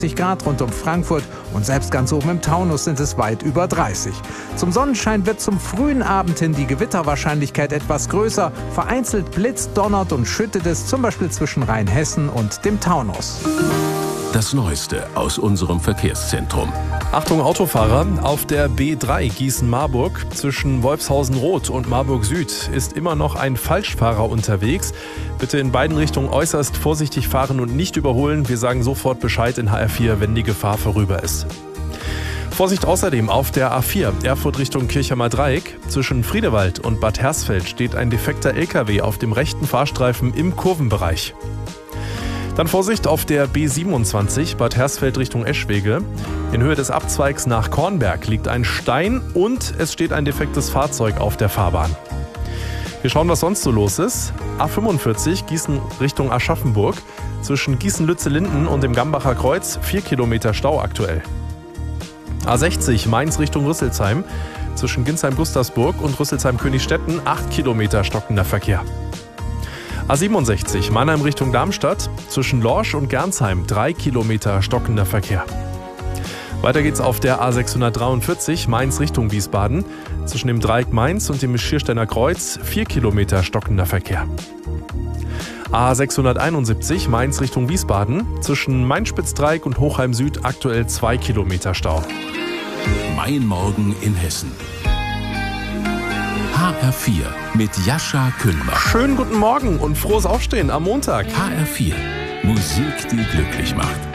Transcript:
Grad rund um Frankfurt und selbst ganz oben im Taunus sind es weit über 30. Zum Sonnenschein wird zum frühen Abend hin die Gewitterwahrscheinlichkeit etwas größer. Vereinzelt blitzt, donnert und schüttet es, zum Beispiel zwischen Rheinhessen und dem Taunus. Das Neueste aus unserem Verkehrszentrum. Achtung Autofahrer, auf der B3 Gießen-Marburg zwischen Wolfshausen-Rot und Marburg-Süd ist immer noch ein Falschfahrer unterwegs. Bitte in beiden Richtungen äußerst vorsichtig fahren und nicht überholen. Wir sagen sofort Bescheid in HR4, wenn die Gefahr vorüber ist. Vorsicht außerdem auf der A4 Erfurt Richtung Kirchheimer Dreieck. Zwischen Friedewald und Bad Hersfeld steht ein defekter LKW auf dem rechten Fahrstreifen im Kurvenbereich. Dann Vorsicht auf der B27 Bad Hersfeld Richtung Eschwege. In Höhe des Abzweigs nach Kornberg liegt ein Stein und es steht ein defektes Fahrzeug auf der Fahrbahn. Wir schauen, was sonst so los ist. A45 Gießen Richtung Aschaffenburg. Zwischen Gießen-Lützellinden und dem Gambacher Kreuz 4 Kilometer Stau aktuell. A60 Mainz Richtung Rüsselsheim. Zwischen Ginsheim-Gustavsburg und Rüsselsheim-Königstetten 8 Kilometer stockender Verkehr. A67 Mannheim Richtung Darmstadt, zwischen Lorsch und Gernsheim 3 Kilometer stockender Verkehr. Weiter geht's auf der A643 Mainz Richtung Wiesbaden, zwischen dem Dreieck Mainz und dem Schiersteiner Kreuz 4 Kilometer stockender Verkehr. A671 Mainz Richtung Wiesbaden, zwischen Mainspitzdreieck und Hochheim Süd aktuell 2 Kilometer Stau. Mein Morgen in Hessen. HR4 mit Jascha Kühnbach. Schönen guten Morgen und frohes Aufstehen am Montag. HR4, Musik, die glücklich macht.